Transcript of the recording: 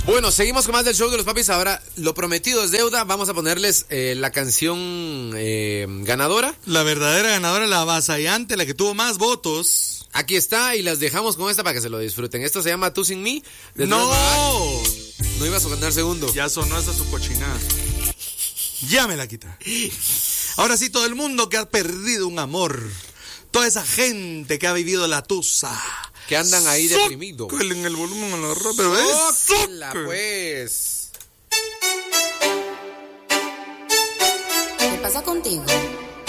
Bueno, seguimos con más del show de los papis. Ahora, lo prometido es deuda. Vamos a ponerles la canción ganadora. La verdadera ganadora, la avasallante, la que tuvo más votos. Aquí está y las dejamos con esta para que se lo disfruten. Esto se llama Tú Sin Mí. ¡No! No ibas a ganar segundo. Ya sonó hasta su cochinada. Ya me la quita. Ahora sí, todo el mundo que ha perdido un amor. Toda esa gente que ha vivido la tusa. Que andan ahí deprimidos. En el volumen a la pero ¡Zócala, pues! ¿Qué pasa contigo?